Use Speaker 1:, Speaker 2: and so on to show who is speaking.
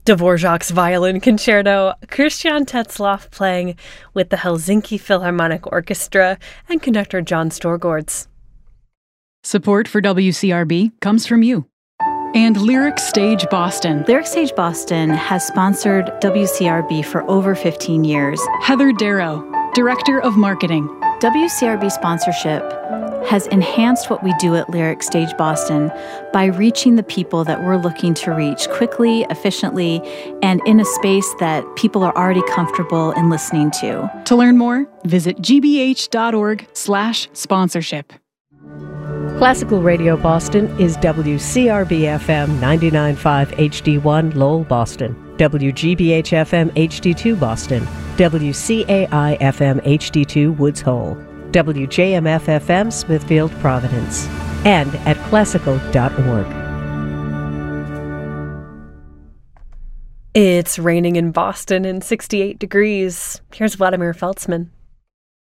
Speaker 1: Dvorak's Violin Concerto, Christian Tetzlaff playing with the Helsinki Philharmonic Orchestra, and conductor John Storgårds.
Speaker 2: Support for WCRB comes from you. And Lyric Stage Boston.
Speaker 3: Lyric Stage Boston has sponsored WCRB for over 15 years.
Speaker 2: Heather Darrow, Director of Marketing.
Speaker 3: WCRB sponsorship has enhanced what we do at Lyric Stage Boston by reaching the people that we're looking to reach quickly, efficiently, and in a space that people are already comfortable in listening to.
Speaker 2: To learn more, visit gbh.org/sponsorship.
Speaker 4: Classical Radio Boston is WCRB-FM 99.5 HD1 Lowell, Boston, WGBH-FM HD2 Boston, WCAI-FM HD2 Woods Hole, WJMF-FM Smithfield, Providence, and at classical.org.
Speaker 1: It's raining in Boston and 68 degrees. Here's Vladimir Feltzman.